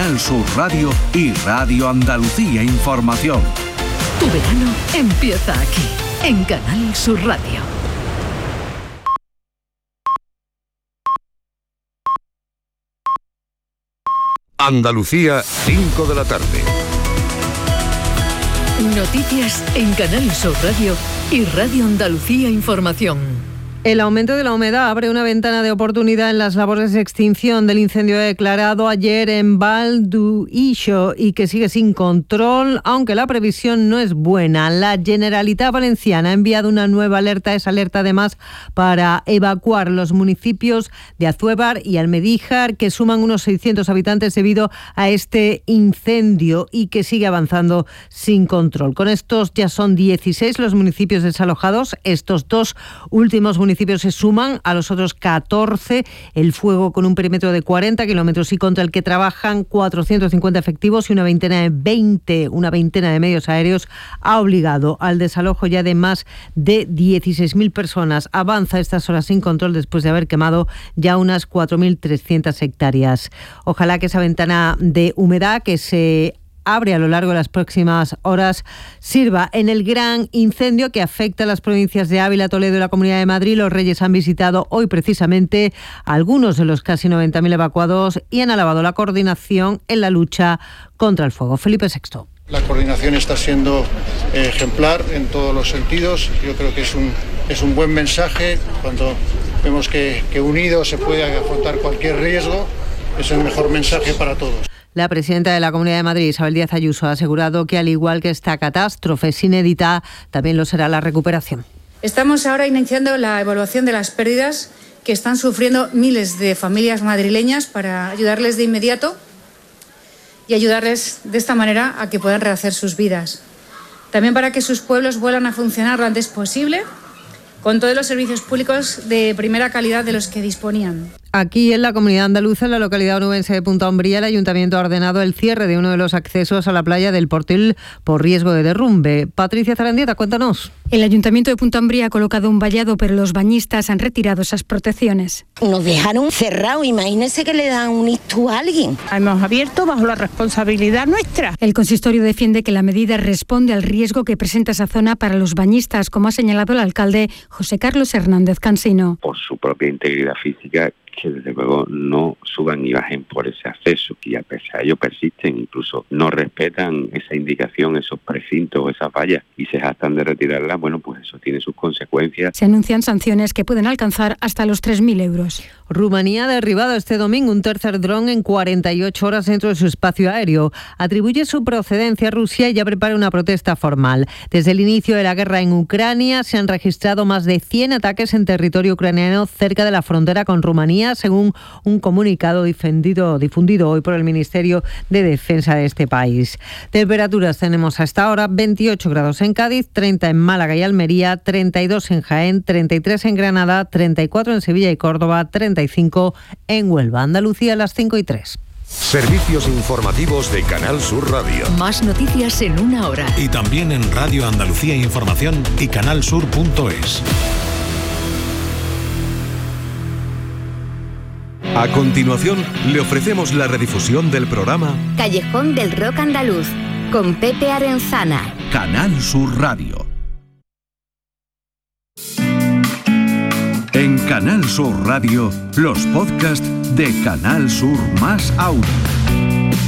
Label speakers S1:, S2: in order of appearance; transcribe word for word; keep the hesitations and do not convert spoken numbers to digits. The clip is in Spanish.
S1: Canal Sur Radio y Radio Andalucía Información.
S2: Tu verano empieza aquí, en Canal Sur Radio.
S3: Andalucía, cinco de la tarde.
S2: Noticias en Canal Sur Radio y Radio Andalucía Información.
S4: El aumento de la humedad abre una ventana de oportunidad en las labores de extinción del incendio declarado ayer en Val d'Uixó y que sigue sin control, aunque la previsión no es buena. La Generalitat Valenciana ha enviado una nueva alerta, esa alerta además para evacuar los municipios de Azuévar y Almedíjar, que suman unos seiscientos habitantes debido a este incendio y que sigue avanzando sin control. Con estos ya son dieciséis los municipios desalojados. Estos dos últimos municipios municipios se suman a los otros catorce. El fuego, con un perímetro de cuarenta kilómetros y contra el que trabajan cuatrocientos cincuenta efectivos y una veintena de veinte, una veintena de medios aéreos, ha obligado al desalojo ya de más de dieciséis mil personas. Avanza a estas horas sin control después de haber quemado ya unas cuatro mil trescientas hectáreas. Ojalá que esa ventana de humedad que se abre a lo largo de las próximas horas sirva. En el gran incendio que afecta a las provincias de Ávila, Toledo y la Comunidad de Madrid, los Reyes han visitado hoy precisamente a algunos de los casi noventa mil evacuados y han alabado la coordinación en la lucha contra el fuego. Felipe sexto.
S5: La coordinación está siendo eh, ejemplar en todos los sentidos. Yo creo que es un, es un buen mensaje cuando vemos que, que unidos se puede afrontar cualquier riesgo. Es el mejor mensaje para todos.
S4: La presidenta de la Comunidad de Madrid, Isabel Díaz Ayuso, ha asegurado que al igual que esta catástrofe es inédita, también lo será la recuperación.
S6: Estamos ahora iniciando la evaluación de las pérdidas que están sufriendo miles de familias madrileñas para ayudarles de inmediato y ayudarles de esta manera a que puedan rehacer sus vidas. También para que sus pueblos vuelvan a funcionar lo antes posible, con todos los servicios públicos de primera calidad de los que disponían.
S4: Aquí en la Comunidad Andaluza, en la localidad onubense de Punta Umbría, el Ayuntamiento ha ordenado el cierre de uno de los accesos a la playa del Portil por riesgo de derrumbe. Patricia Zarandieta, cuéntanos.
S7: El Ayuntamiento de Punta Umbría ha colocado un vallado, pero los bañistas han retirado esas protecciones.
S8: Nos dejaron cerrado, imagínense que le dan un ictus a alguien.
S9: Hemos abierto bajo la responsabilidad nuestra.
S7: El consistorio defiende que la medida responde al riesgo que presenta esa zona para los bañistas, como ha señalado el alcalde José Carlos Hernández Cansino.
S10: Por su propia integridad física, que desde luego no suban y bajen por ese acceso, que a pesar de ello persisten, incluso no respetan esa indicación, esos precintos o esas vallas y se jactan de retirarla, bueno, pues eso tiene sus consecuencias.
S7: Se anuncian sanciones que pueden alcanzar hasta los tres mil euros.
S4: Rumanía ha derribado este domingo un tercer dron en cuarenta y ocho horas dentro de su espacio aéreo. Atribuye su procedencia a Rusia y ya prepara una protesta formal. Desde el inicio de la guerra en Ucrania se han registrado más de cien ataques en territorio ucraniano cerca de la frontera con Rumanía, según un comunicado difundido, difundido hoy por el Ministerio de Defensa de este país. Temperaturas tenemos hasta ahora: veintiocho grados en Cádiz, treinta en Málaga y Almería, treinta y dos en Jaén, treinta y tres en Granada, treinta y cuatro en Sevilla y Córdoba, treinta y cinco en Huelva. Andalucía a las cinco y tres.
S3: Servicios informativos de Canal Sur Radio.
S2: Más noticias en una hora.
S11: Y también en Radio Andalucía Información y canalsur punto es.
S3: A continuación, le ofrecemos la redifusión del programa
S12: Callejón del Rock Andaluz, con Pepe Arenzana.
S1: Canal Sur Radio. En Canal Sur Radio, los podcasts de Canal Sur más Audio.